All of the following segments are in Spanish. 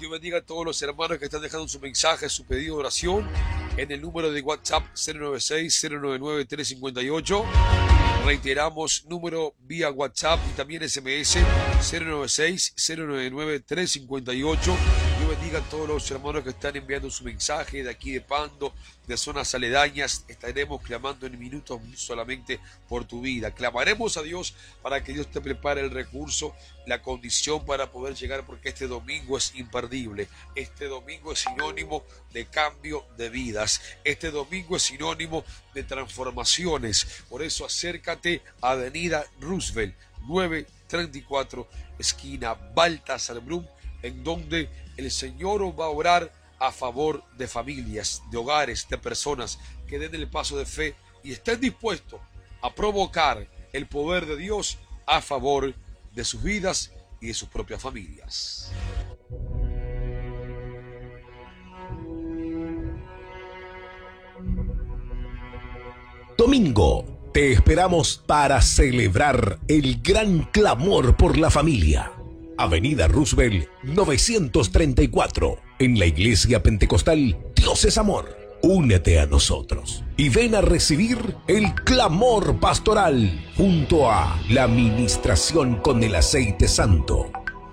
Dios bendiga a todos los hermanos que están dejando su mensaje, su pedido de oración en el número de WhatsApp 096-099-358. Reiteramos, número vía WhatsApp y también SMS 096-099-358. Dios bendiga a todos los hermanos que están enviando su mensaje de aquí de Pando, de zonas aledañas. Estaremos clamando en minutos solamente por tu vida. Clamaremos a Dios para que Dios te prepare el recurso, la condición para poder llegar, porque este domingo es imperdible. Este domingo es sinónimo de cambio de vidas. Este domingo es sinónimo de transformaciones. Por eso acércate a Avenida Roosevelt 934, esquina Baltasar Brum, en donde el Señor va a orar a favor de familias, de hogares, de personas que den el paso de fe y estén dispuestos a provocar el poder de Dios a favor de sus vidas y de sus propias familias. Domingo, te esperamos para celebrar el gran clamor por la familia. Avenida Roosevelt 934, en la Iglesia Pentecostal Dios es Amor. Únete a nosotros y ven a recibir el clamor pastoral junto a la ministración con el aceite santo.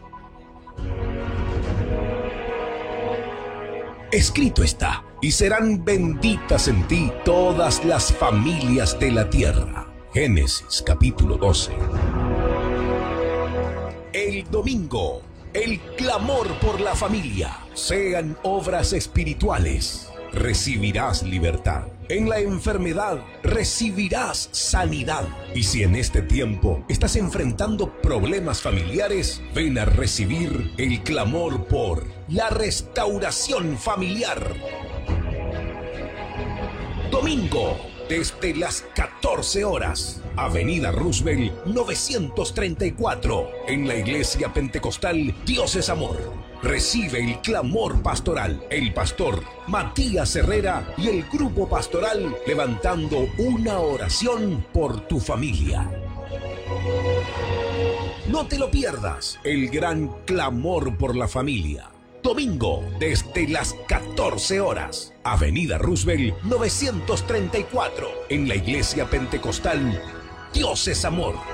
Escrito está, y serán benditas en ti todas las familias de la tierra. Génesis capítulo 12. El domingo, el clamor por la familia, sean obras espirituales. Recibirás libertad. En la enfermedad recibirás sanidad. Y si en este tiempo estás enfrentando problemas familiares, ven a recibir el clamor por la restauración familiar. Domingo, desde las 14 horas, Avenida Roosevelt 934, en la Iglesia Pentecostal Dios es Amor. Recibe el clamor pastoral, el pastor Matías Herrera y el grupo pastoral levantando una oración por tu familia. No te lo pierdas, el gran clamor por la familia. Domingo, desde las 14 horas, Avenida Roosevelt 934, en la Iglesia Pentecostal Dios es Amor.